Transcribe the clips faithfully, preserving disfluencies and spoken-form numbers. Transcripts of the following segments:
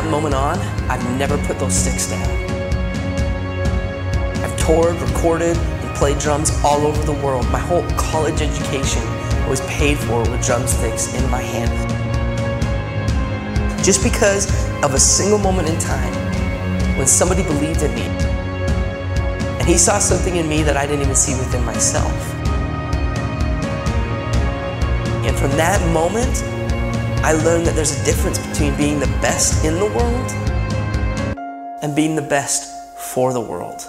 moment on, I've never put those sticks down. I've toured, recorded, and played drums all over the world. My whole college education was paid for with drumsticks in my hand. Just because of a single moment in time when somebody believed in me, and he saw something in me that I didn't even see within myself. And from that moment, I learned that there's a difference between being the best in the world and being the best for the world.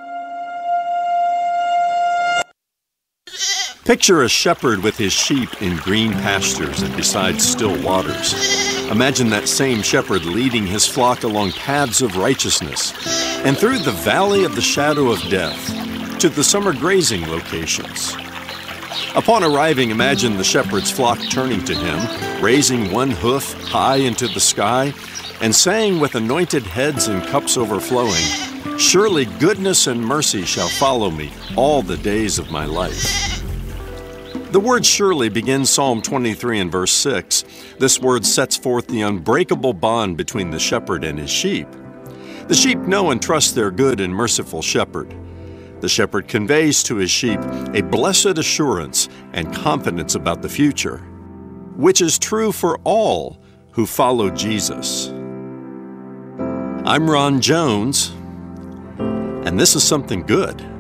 Picture a shepherd with his sheep in green pastures and beside still waters. Imagine that same shepherd leading his flock along paths of righteousness and through the valley of the shadow of death to the summer grazing locations. Upon arriving, imagine the shepherd's flock turning to him, raising one hoof high into the sky, and saying with anointed heads and cups overflowing, "Surely goodness and mercy shall follow me all the days of my life." The word surely begins Psalm twenty-three and verse six. This word sets forth the unbreakable bond between the shepherd and his sheep. The sheep know and trust their good and merciful shepherd. The shepherd conveys to his sheep a blessed assurance and confidence about the future, which is true for all who follow Jesus. I'm Ron Jones, and this is something good.